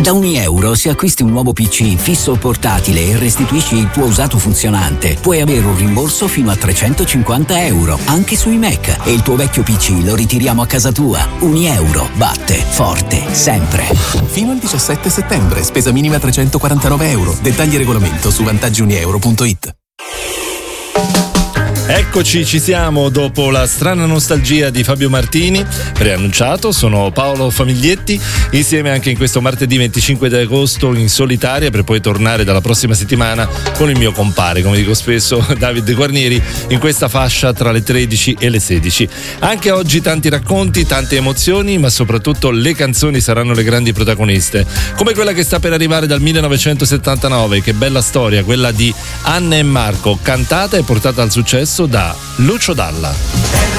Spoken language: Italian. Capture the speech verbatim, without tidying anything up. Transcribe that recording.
Da Unieuro, se acquisti un nuovo P C fisso o portatile e restituisci il tuo usato funzionante, puoi avere un rimborso fino a trecentocinquanta euro, anche sui Mac, e il tuo vecchio P C lo ritiriamo a casa tua. Unieuro batte forte sempre. Fino al diciassette settembre, spesa minima trecentoquarantanove euro. Dettagli e regolamento su vantaggi unieuro punto it. Eccoci, ci siamo dopo la strana nostalgia di Fabio Martini, preannunciato. Sono Paolo Famiglietti, insieme anche in questo martedì venticinque di agosto in solitaria, per poi tornare dalla prossima settimana con il mio compare, come dico spesso, Davide Guarnieri, in questa fascia tra le tredici e le sedici. Anche oggi tanti racconti, tante emozioni, ma soprattutto le canzoni saranno le grandi protagoniste, come quella che sta per arrivare dal millenovecentosettantanove. Che bella storia, quella di Anna e Marco, cantata e portata al successo da Lucio Dalla.